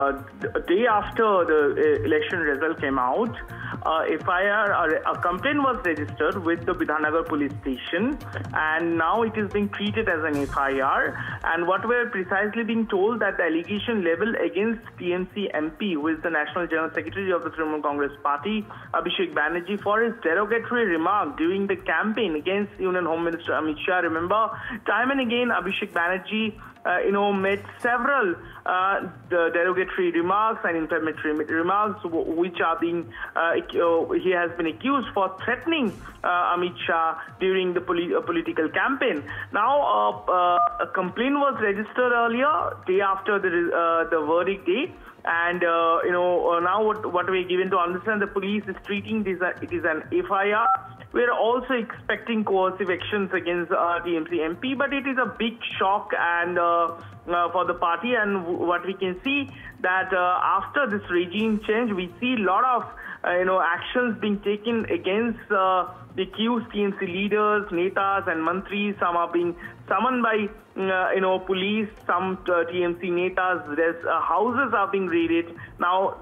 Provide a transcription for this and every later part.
day after the election result came out, a complaint was registered with the Bidhannagar police station, and now it is being treated as an FIR. And what we're precisely being told that the allegation level against TMC MP, who is the National General Secretary of the Trinamool Congress Party, Abhishek Banerjee, for his derogatory remark during the campaign against Union Home Minister Amit Shah. Remember, time and again, Abhishek Banerjee made several derogatory remarks and inflammatory remarks, which are being he has been accused for threatening Amit Shah during the political campaign. Now, a complaint was registered earlier, day after the verdict day. And now what we're given to understand, the police is treating this it is an FIR. We're also expecting coercive actions against TMC MP, but it is a big shock and for the party. And what we can see that after this regime change, we see a lot of actions being taken against the accused TMC leaders, netas, and mantris. Some are being summoned by police. Some TMC netas, there's houses are being raided. Now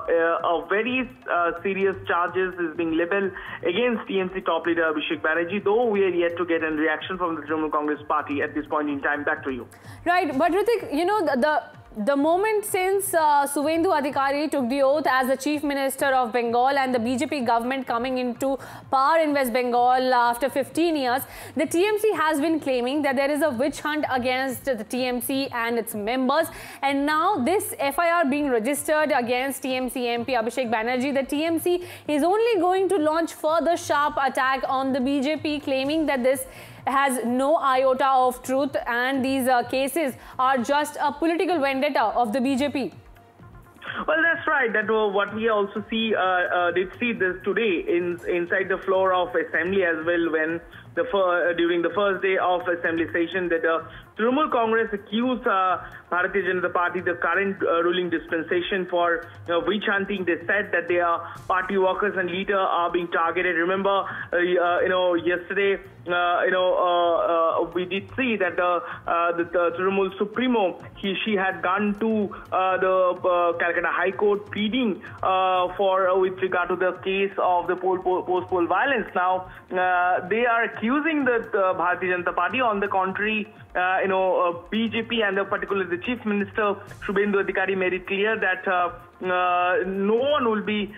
a very serious charges is being leveled against TMC top leader Abhishek Banerjee, though we are yet to get a reaction from the Trinamool Congress Party at this point in time. Back to you. Right, but Ritik, the moment since Suvendu Adhikari took the oath as the Chief Minister of Bengal and the BJP government coming into power in West Bengal after 15 years, the TMC has been claiming that there is a witch hunt against the TMC and its members. And now this FIR being registered against TMC MP Abhishek Banerjee, the TMC is only going to launch further sharp attack on the BJP, claiming that this has no iota of truth and these cases are just a political vendetta of the BJP. Well, that's right. That what we also did see this today inside the floor of Assembly as well, when during the first day of Assembly session, that Trinamool Congress accused Bharatiya Janata Party, the current ruling dispensation, for witch hunting. They said that their party workers and leaders are being targeted. Remember, yesterday, we did see that the Trinamool Supremo, she had gone to the Calcutta High Court pleading with regard to the case of the post-poll violence. Now, they are accusing the Bharatiya Janata Party. On the contrary, BJP and particularly the Chief Minister Suvendu Adhikari made it clear that no one will be,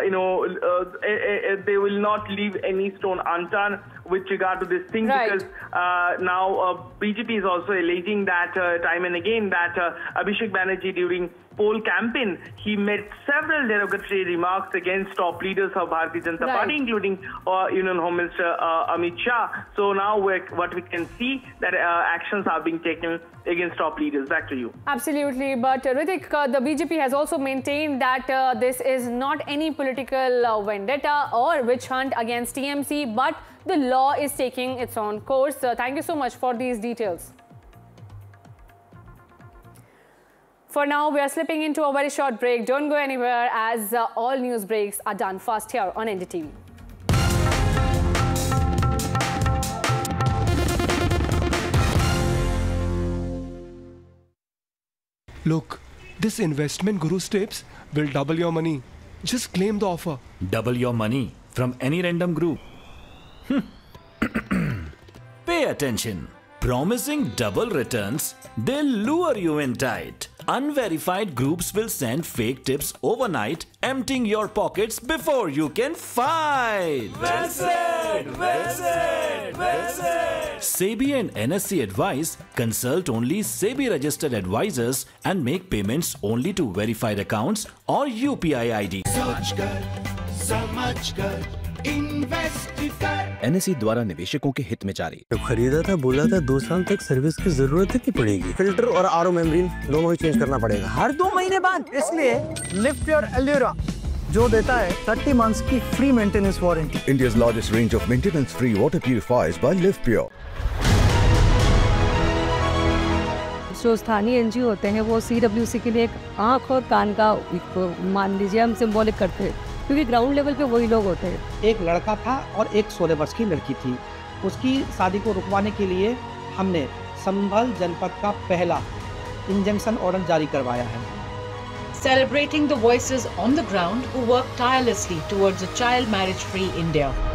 they will not leave any stone unturned with regard to this thing, right? Because now BJP is also alleging that time and again that Abhishek Banerjee during poll campaign, he made several derogatory remarks against top leaders of Bharatiya Janata Party, including Union Home Minister Amit Shah. So now what we can see that actions are being taken against top leaders. Back to you. Absolutely. But Ritik, the BJP has also maintained that this is not any political vendetta or witch hunt against TMC, but the law is taking its own course. Thank you so much for these details. For now, we are slipping into a very short break. Don't go anywhere, as all news breaks are done fast here on NDTV. Look, this investment Guru's tips will double your money. Just claim the offer. Double your money from any random group. Pay attention. Promising double returns, they'll lure you in tight. Unverified groups will send fake tips overnight, emptying your pockets before you can fight. Well said! Well said! Well said! SEBI and NSE advise, consult only SEBI registered advisors and make payments only to verified accounts or UPI ID. NSE द्वारा निवेशकों के हित में जारी। जब खरीदा था बोला था 2 साल तक सर्विस की जरूरत ही नहीं पड़ेगी। फिल्टर और आरओ मेम्ब्रेन दोनों ही चेंज करना पड़ेगा हर 2 महीने बाद। इसलिए लिफ्ट प्योर एल्यूरा जो देता है 30 months की free maintenance warranty. India's largest range of maintenance-free water purifiers by Live Pure. जो स्थानीय एनजीओ होते हैं वो CWC के लिए एक आँख और कान का मान लीजिए हम सिंबॉलिक करते हैं, क्योंकि ग्राउंड लेवल पे वही लोग होते हैं। एक लड़का था और एक 16 वर्ष की लड़की थी। उसकी शादी को रुकवाने के लिए हमने संभल जनपद का पहला इंजंक्शन ऑर्डर जारी करवाया है। celebrating the voices on the ground who work tirelessly towards a child marriage-free India.